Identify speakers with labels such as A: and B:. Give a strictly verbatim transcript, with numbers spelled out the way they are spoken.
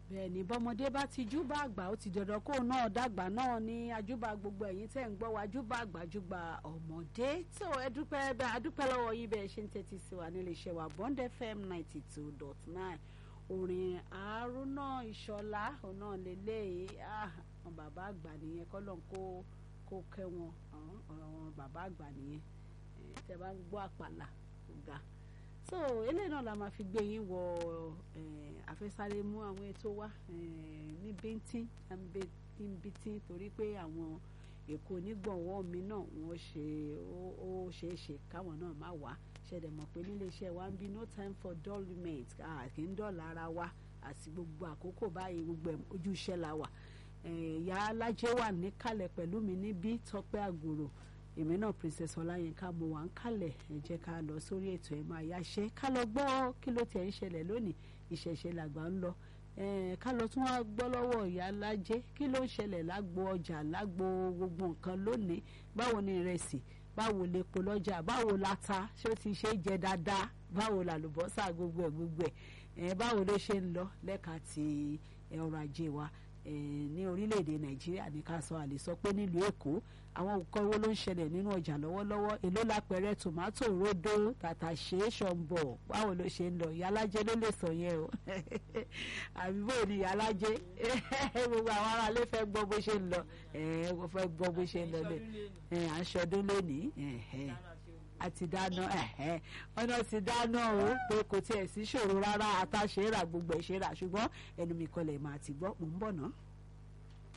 A: bẹ́ẹ̀ ni bọ́mọdé bá ti júbà àgbà ó ti dandan kó náà dàgbà náà ní ajúbà gbogbo ẹ̀yin tẹ́ ń gbọ́ wa júbà àgbà júbà ọmọdé tó ẹ dúpẹ́ bẹ́ẹ̀ adúpẹ́ lọ́wọ́ yín bẹ́ẹ̀ ṣe ń tẹ́tí sí wa nílé iṣẹ́ wa Bond F M ninety two dot nine orin Haruna Ìṣọ̀lá ọ̀nà lélẹ́yìí àwọn bàbá àgbà nìyẹn kọ́lọ́n kó kó kẹ́ wọn ọ̀rọ̀ wọn bàbá àgbà nìyẹn tẹ́ bá ń gbọ́ àpàlà ọ̀gá so eléyìí náà la máa fi gbé yín wọ àfẹsáré mú àwọn ètò wa ní bíntín bíntín torí pé àwọn èkó onígbọ̀nwọ́ mi náà wọ́n ṣe ó ṣeé ṣe káwọn náà má wá ṣẹ̀dẹ̀ mọ̀ pé nílé iṣẹ́ wa ń bí no time for dullment kì í dọ̀là ara wa àti gbogbo àkókò báyìí gbogbo ojú iṣẹ́ la wà ìyá alájẹ wà níkàlẹ̀ pẹ̀lú mi níbí Tọ́pẹ́ Àgòrò èmi náà Princess Ọláyínká mo wà ń kalẹ̀ ẹ jẹ́ ká lọ sórí ètò ẹ̀ máa yáṣẹ́ ká lọ gbọ́ kí ló tiẹ̀ ń ṣẹlẹ̀ lónìí ìṣẹ̀ṣẹ̀ làgbà ń lọ ká lọ tún wá gbọ́ lọ́wọ́ ìyá alájẹ kí ló ń ṣẹlẹ̀ lágbo ọjà lágbo gbogbo nǹkan lónìí báwo ni ìrẹsì báwo lepo lọ́jà báwo lata ṣé ó ti ṣe é jẹ dáadáa báwo làlùbọ́sà gbogbo ẹ̀ gbogbo ẹ̀ báwo ló ṣe ń lọ lẹ́ka ti ọrọ̀ ajé wa ní orílẹ̀-èdè Nàìjíríà ní ká sọ àlè sọ pé nílùú Èkó àwọn nǹkan owó ló ń ṣẹlẹ̀ nínú ọjà lọ́wọ́lọ́wọ́ èló lápẹ̀rẹ̀ tòmátò ródó tàtàṣé ṣọ̀ǹbọ̀ báwo ló ṣe ń lọ ìyálájẹ ló lè sọ yẹn o àbí bò ní ìyálájẹ gbogbo àwọn aráalé fẹ́ gbọ́ bó ṣe ń lọ wọ́n fẹ́ gbọ́ bó ṣe ń lọ lẹ̀ à ń ṣọdún lónìí àti dáná ọ̀nà ti dáná o pé kò tiẹ̀ sí ṣòro rárá àtàṣe rà gbogbo ẹ̀ ṣe rà ṣùgbọ́n ẹnu mi kọlẹ̀ máa ti gbọ́ mò ń bọ̀ náà.